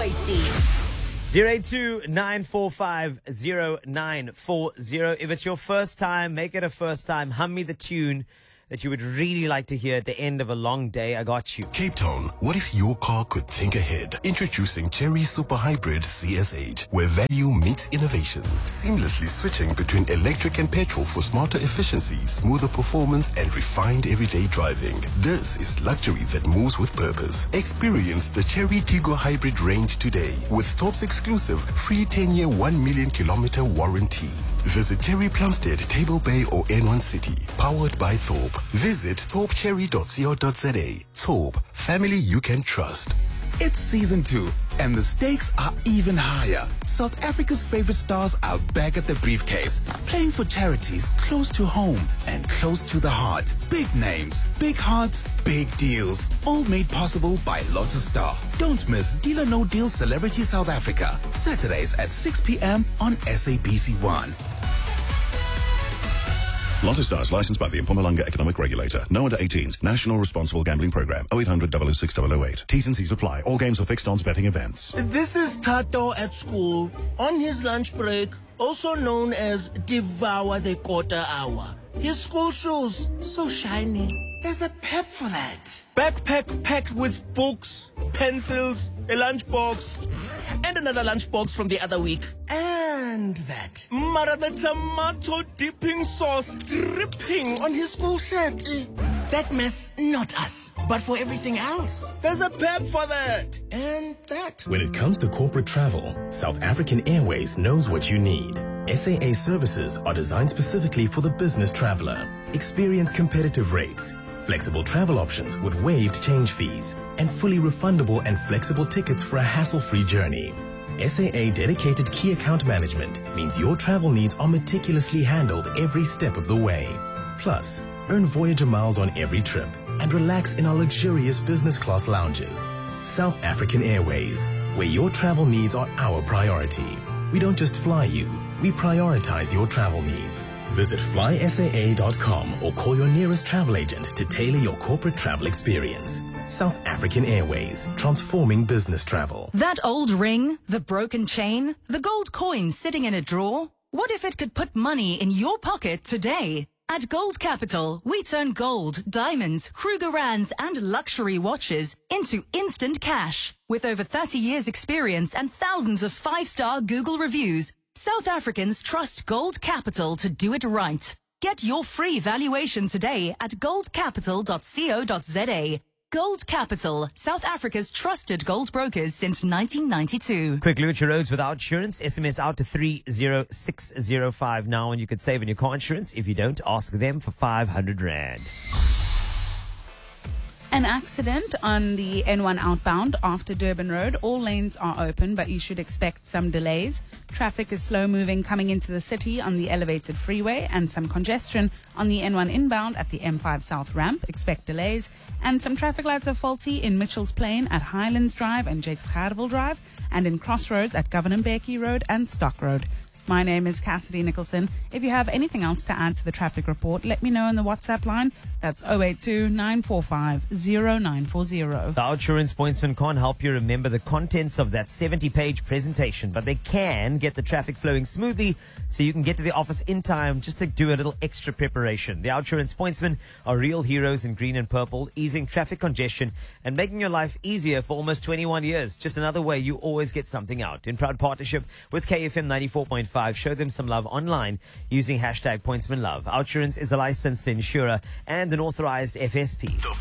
Wasty. 082-945-0940. If it's your first time, make it a first time. Hum me the tune that you would really like to hear at the end of a long day. I got you. Cape Town, what if your car could think ahead? Introducing Chery Super Hybrid CSH, where value meets innovation. Seamlessly switching between electric and petrol for smarter efficiency, smoother performance, and refined everyday driving. This is luxury that moves with purpose. Experience the Chery Tiggo Hybrid range today with Thorpe's exclusive free 10-year 1 million kilometer warranty. Visit Chery Plumstead, Table Bay or N1 City. Powered by Thorpe. Visit thorpecherry.co.za. Thorpe, family you can trust. It's season 2, and the stakes are even higher. South Africa's favorite stars are back at the briefcase, playing for charities close to home and close to the heart. Big names, big hearts, big deals, all made possible by Lotto Star. Don't miss Deal or No Deal Celebrity South Africa, Saturdays at 6 p.m. on SABC1. Lotto Stars, licensed by the Mpumalanga Economic Regulator. No under 18s. National Responsible Gambling Program. 0800 006 008. T's and C's apply. All games are fixed odds betting events. This is Tato at school. On his lunch break, also known as Devour the Quarter Hour. His school shoes, so shiny. There's a pep for that. Backpack packed with books, pencils, a lunchbox, and another lunchbox from the other week. And that. Mara, the tomato dipping sauce dripping on his school shirt. That mess, not us. But for everything else, there's a pep for that. And that. When it comes to corporate travel, South African Airways knows what you need. SAA services are designed specifically for the business traveler. Experience competitive rates, flexible travel options with waived change fees, and fully refundable and flexible tickets for a hassle-free journey. SAA dedicated key account management means your travel needs are meticulously handled every step of the way. Plus, earn Voyager miles on every trip and relax in our luxurious business class lounges. South African Airways, where your travel needs are our priority. We don't just fly you, we prioritize your travel needs. Visit flysaa.com or call your nearest travel agent to tailor your corporate travel experience. South African Airways, transforming business travel. That old ring, the broken chain, the gold coin sitting in a drawer. What if it could put money in your pocket today? At Gold Capital, we turn gold, diamonds, Krugerrands, and luxury watches into instant cash. With over 30 years experience and thousands of 5-star Google reviews, South Africans trust Gold Capital to do it right. Get your free valuation today at goldcapital.co.za. Gold Capital, South Africa's trusted gold brokers since 1992. Quick look at your roads without insurance. SMS out to 30605 now, and you could save on your car insurance. If you don't, ask them for 500 Rand. An accident on the N1 outbound after Durban Road. All lanes are open, but you should expect some delays. Traffic is slow moving coming into the city on the elevated freeway, and some congestion on the N1 inbound at the M5 South ramp. Expect delays. And some traffic lights are faulty in Mitchell's Plain at Highlands Drive and Jakes Gerwel Drive, and in Crossroads at Governor Mbeki Road and Stock Road. My name is Cassidy Nicholson. If you have anything else to add to the traffic report, let me know on the WhatsApp line. That's 082-945-0940. The Outsurance Pointsman can't help you remember the contents of that 70-page presentation, but they can get the traffic flowing smoothly so you can get to the office in time just to do a little extra preparation. The Outsurance Pointsmen are real heroes in green and purple, easing traffic congestion and making your life easier for almost 21 years. Just another way you always get something out. In proud partnership with KFM 94.5. Show them some love online using hashtag PointsmanLove. Outsurance is a licensed insurer and an authorized FSP.